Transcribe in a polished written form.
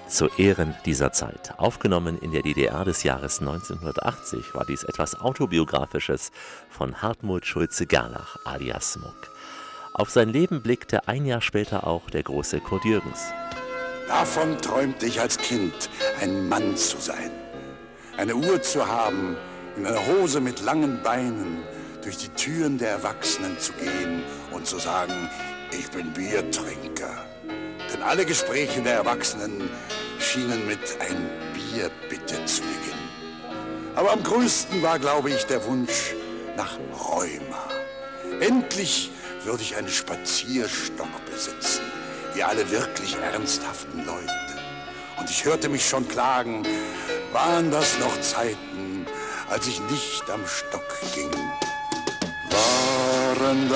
Zu Ehren dieser Zeit. Aufgenommen in der DDR des Jahres 1980 war dies etwas Autobiografisches von Hartmut Schulze-Gerlach alias Muck. Auf sein Leben blickte ein Jahr später auch der große Kurt Jürgens. Davon träumte ich als Kind, ein Mann zu sein. Eine Uhr zu haben, in einer Hose mit langen Beinen, durch die Türen der Erwachsenen zu gehen und zu sagen, ich bin Biertrinker. Denn alle Gespräche der Erwachsenen schienen mit ein Bier bitte zu beginnen. Aber am größten war, glaube ich, der Wunsch nach Rheuma. Endlich würde ich einen Spazierstock besitzen, wie alle wirklich ernsthaften Leute. Und ich hörte mich schon klagen, waren das noch Zeiten, als ich nicht am Stock ging. Waren